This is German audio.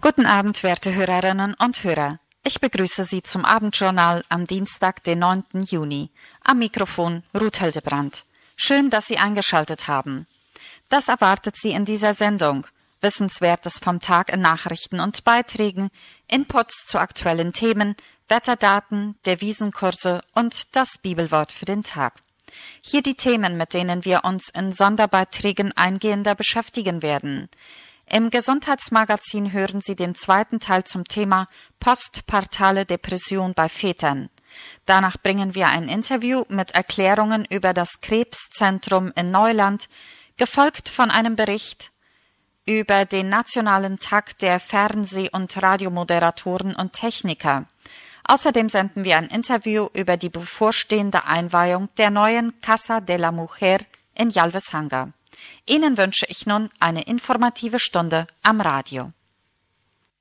Guten Abend, werte Hörerinnen und Hörer. Ich begrüße Sie zum Abendjournal am Dienstag, den 9. Juni. Am Mikrofon Ruth Hildebrand. Schön, dass Sie eingeschaltet haben. Das erwartet Sie in dieser Sendung. Wissenswertes vom Tag in Nachrichten und Beiträgen, Inputs zu aktuellen Themen, Wetterdaten, Devisenkurse und das Bibelwort für den Tag. Hier die Themen, mit denen wir uns in Sonderbeiträgen eingehender beschäftigen werden. Im Gesundheitsmagazin hören Sie den zweiten Teil zum Thema postpartale Depression bei Vätern. Danach bringen wir ein Interview mit Erklärungen über das Krebszentrum in Neuland, gefolgt von einem Bericht über den Nationalen Tag der Fernseh- und Radiomoderatoren und Techniker. Außerdem senden wir ein Interview über die bevorstehende Einweihung der neuen Casa de la Mujer in Jalvesanga. Ihnen wünsche ich nun eine informative Stunde am Radio.